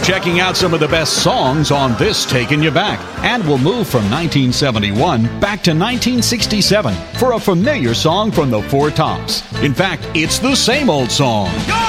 checking out some of the best songs on this Taking You Back. And we'll move from 1971 back to 1967 for a familiar song from the Four Tops. In fact, it's the same old song.